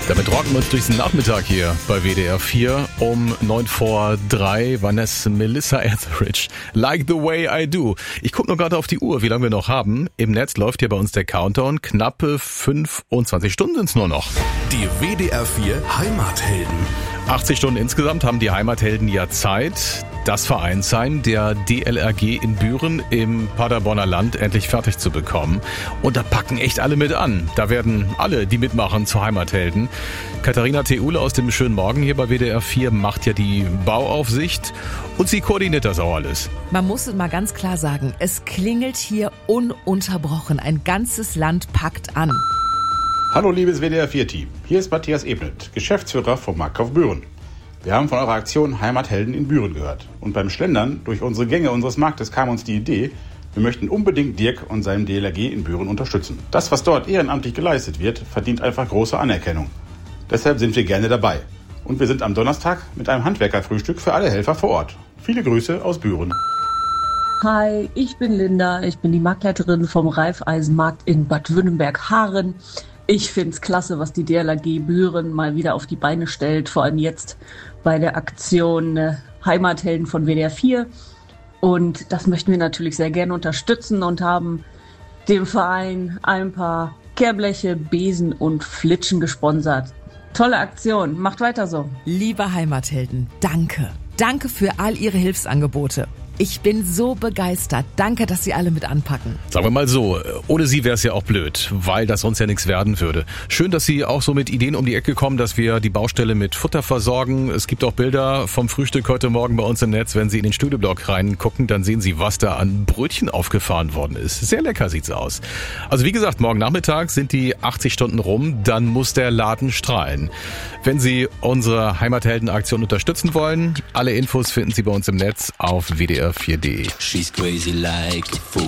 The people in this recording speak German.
Damit rocken wir uns durch den Nachmittag hier bei WDR 4 um 2:09. Melissa Etheridge, Like the Way I Do. Ich gucke nur gerade auf die Uhr, wie lange wir noch haben. Im Netz läuft hier bei uns der Countdown. Knappe 25 Stunden sind es nur noch. Die WDR 4 Heimathelden. 80 Stunden insgesamt haben die Heimathelden ja Zeit, das Vereinsheim der DLRG in Büren im Paderborner Land endlich fertig zu bekommen. Und da packen echt alle mit an. Da werden alle, die mitmachen, zu Heimathelden. Katharina Theule aus dem schönen Morgen hier bei WDR 4 macht ja die Bauaufsicht und sie koordiniert das auch alles. Man muss es mal ganz klar sagen, es klingelt hier ununterbrochen. Ein ganzes Land packt an. Hallo liebes WDR-4-Team, hier ist Matthias Ebnet, Geschäftsführer vom Marktkauf Büren. Wir haben von eurer Aktion Heimathelden in Büren gehört. Und beim Schlendern durch unsere Gänge unseres Marktes kam uns die Idee, wir möchten unbedingt Dirk und seinem DLRG in Büren unterstützen. Das, was dort ehrenamtlich geleistet wird, verdient einfach große Anerkennung. Deshalb sind wir gerne dabei. Und wir sind am Donnerstag mit einem Handwerkerfrühstück für alle Helfer vor Ort. Viele Grüße aus Büren. Hi, ich bin Linda, ich bin die Marktleiterin vom Raiffeisenmarkt in Bad Wünnenberg-Haaren. Ich finde es klasse, was die DLRG Büren mal wieder auf die Beine stellt, vor allem jetzt bei der Aktion Heimathelden von WDR 4. Und das möchten wir natürlich sehr gerne unterstützen und haben dem Verein ein paar Kehrbleche, Besen und Flitschen gesponsert. Tolle Aktion, macht weiter so. Liebe Heimathelden, danke. Danke für all Ihre Hilfsangebote. Ich bin so begeistert. Danke, dass Sie alle mit anpacken. Sagen wir mal so, ohne Sie wäre es ja auch blöd, weil das sonst ja nichts werden würde. Schön, dass Sie auch so mit Ideen um die Ecke kommen, dass wir die Baustelle mit Futter versorgen. Es gibt auch Bilder vom Frühstück heute Morgen bei uns im Netz. Wenn Sie in den Studioblock reingucken, dann sehen Sie, was da an Brötchen aufgefahren worden ist. Sehr lecker sieht's aus. Also wie gesagt, morgen Nachmittag sind die 80 Stunden rum, dann muss der Laden strahlen. Wenn Sie unsere Heimathelden-Aktion unterstützen wollen, alle Infos finden Sie bei uns im Netz auf WDR4.de. She's crazy like a fool.